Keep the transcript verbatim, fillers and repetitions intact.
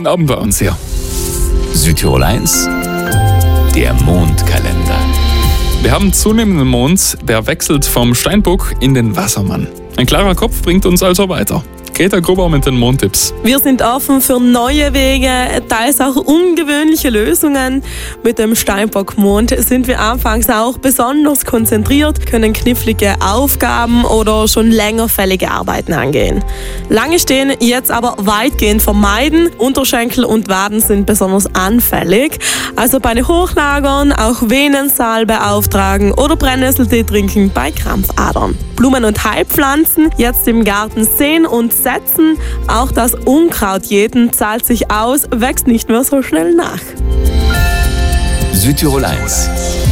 Schönen Abend bei uns hier. Südtirol eins, der Mondkalender. Wir haben zunehmenden Mond, der wechselt vom Steinbock in den Wassermann. Ein klarer Kopf bringt uns also weiter. Greta Gruber mit den Mondtipps. Wir sind offen für neue Wege, teils auch ungewöhnliche Lösungen. Mit dem Steinbock-Mond sind wir anfangs auch besonders konzentriert, können knifflige Aufgaben oder schon längerfällige Arbeiten angehen. Lange stehen jetzt aber weitgehend vermeiden. Unterschenkel und Waden sind besonders anfällig. Also Beine hochlagern, auch Venensalbe auftragen oder Brennnesseltee trinken bei Krampfadern. Blumen und Heilpflanzen jetzt im Garten sehen und setzen. Auch das Unkraut jeden zahlt sich aus, wächst nicht mehr so schnell nach. Südtirol eins.